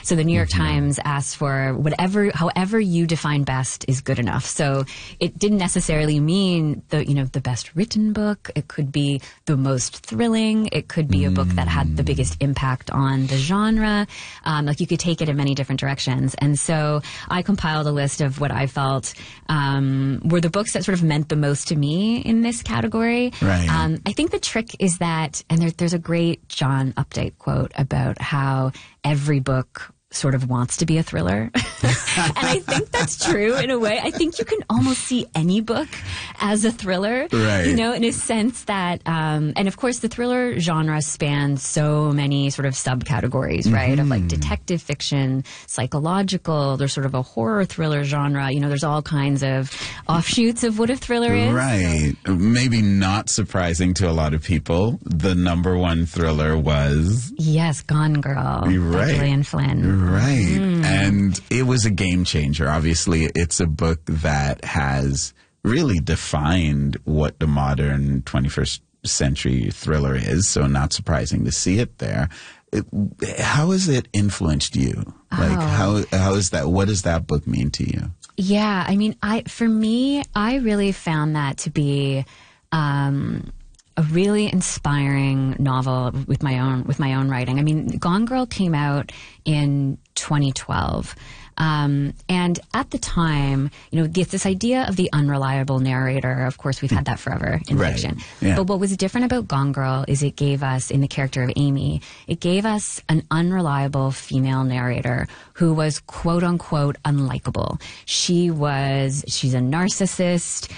So the New York Times asked for however you define best is good enough. So it didn't necessarily mean the best written book. It could be the most thrilling. It could be a book that had the biggest impact on the genre. Like you could take it in many different directions. And so I compiled a list of what I felt were the books that sort of meant the most to me in this category. Right. I think the trick is that, and there's a great John Updike quote about how every book sort of wants to be a thriller. And I think that's true in a way. I think you can almost see any book as a thriller, right. In a sense that, and of course the thriller genre spans so many sort of subcategories, right? Of like detective fiction, psychological, there's sort of a horror thriller genre, there's all kinds of offshoots of what a thriller is. Right. Maybe not surprising to a lot of people. The number one thriller was... Yes, Gone Girl. Right. By Gillian Flynn. Right. And it was a game changer. Obviously, it's a book that has really defined what the modern 21st century thriller is. So not surprising to see it there. How has it influenced you? Like, how is that? What does that book mean to you? Yeah. I mean, for me, I really found that to be, a really inspiring novel with my own writing. I mean, Gone Girl came out in 2012. And at the time, this idea of the unreliable narrator, of course, we've had that forever in fiction. Yeah. But what was different about Gone Girl is it gave us, in the character of Amy, it gave us an unreliable female narrator who was quote unquote unlikable. She's a narcissist.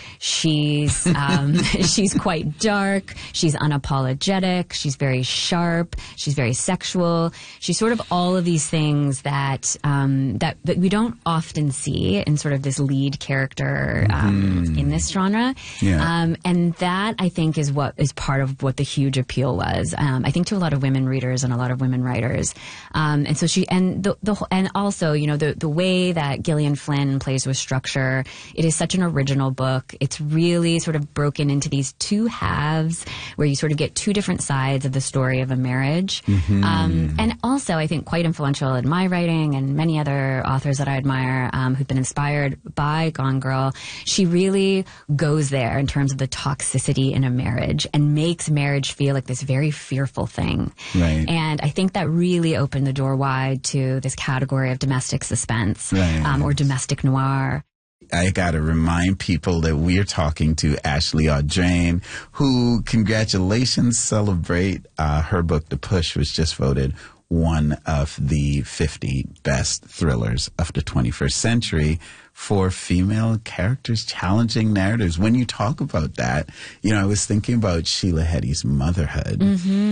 She's quite dark. She's unapologetic. She's very sharp. She's very sexual. She's sort of all of these things that we don't often see in sort of this lead character in this genre. Yeah. And that, I think, is what is part of what the huge appeal was. I think to a lot of women readers and a lot of women writers. And so also, the way that Gillian Flynn plays with structure, it is such an original book. It's really sort of broken into these two halves where you sort of get two different sides of the story of a marriage. And also, I think, quite influential in my writing and many other authors that I admire who've been inspired by Gone Girl. She really goes there in terms of the toxicity in a marriage and makes marriage feel like this very fearful thing. Right. And I think that really opened the door wide to this category of domestic suspense or domestic noir. I got to remind people that we're talking to Ashley Audrain, who, congratulations, celebrate her book, The Push, was just voted one of the 50 best thrillers of the 21st century for female characters, challenging narratives. When you talk about that, I was thinking about Sheila Heti's Motherhood.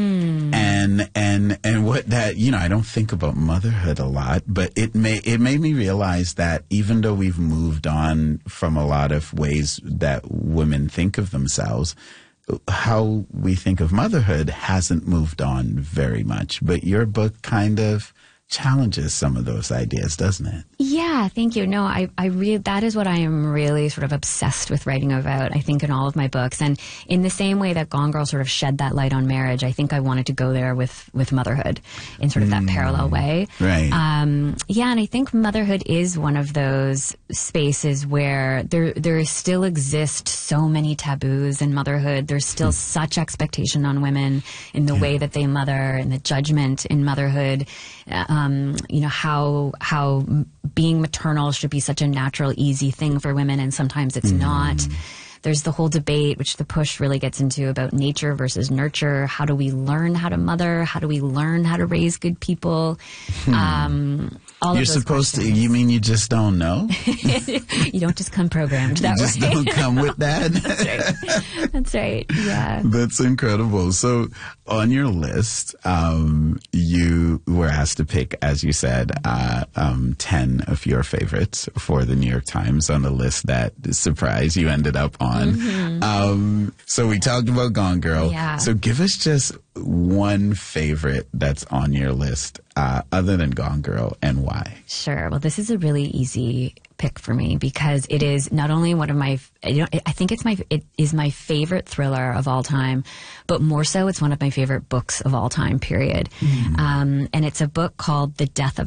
And what that, I don't think about motherhood a lot, but it made me realize that even though we've moved on from a lot of ways that women think of themselves, how we think of motherhood hasn't moved on very much. But your book kind of challenges some of those ideas, doesn't it? Yeah, thank you. No, that is what I am really sort of obsessed with writing about, I think, in all of my books. And in the same way that Gone Girl sort of shed that light on marriage, I think I wanted to go there with motherhood in sort of that parallel way. Right. Yeah, and I think motherhood is one of those spaces where there still exist so many taboos in motherhood. There's still such expectation on women in the way that they mother and the judgment in motherhood. How being maternal should be such a natural, easy thing for women, and sometimes it's not. There's the whole debate, which The Push really gets into, about nature versus nurture. How do we learn how to mother? How do we learn how to raise good people? You're supposed to, you mean you just don't know? You don't just come programmed that way. You just don't come with that? That's right. That's right, yeah. That's incredible. So on your list, you were asked to pick, as you said, 10 of your favorites for the New York Times on the list that, surprise, you ended up on. So we talked about Gone Girl. Yeah. So give us just one favorite that's on your list other than Gone Girl, and why? Sure. Well, this is a really easy pick for me because it is not only one of my, I think it is my favorite thriller of all time, but more so it's one of my favorite books of all time, period. And it's a book called The Death of